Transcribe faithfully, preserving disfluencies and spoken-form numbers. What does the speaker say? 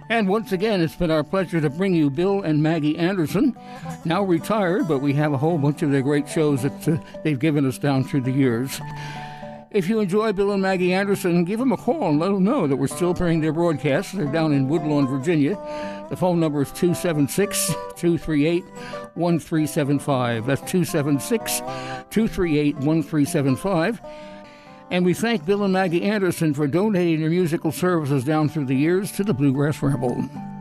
And once again, it's been our pleasure to bring you Bill and Maggie Anderson, now retired, but we have a whole bunch of their great shows that uh, they've given us down through the years. If you enjoy Bill and Maggie Anderson, give them a call and let them know that we're still playing their broadcasts. They're down in Woodlawn, Virginia. The phone number is two seven six, two three eight, one three seven five. That's two seven six, two three eight, one three seven five. And we thank Bill and Maggie Anderson for donating their musical services down through the years to the Bluegrass Rebel.